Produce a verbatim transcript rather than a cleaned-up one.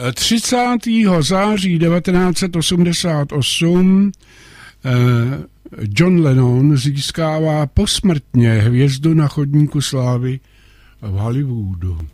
třicátého září devatenáct set osmdesát osm John Lennon získává posmrtně hvězdu na chodníku slávy v Hollywoodu.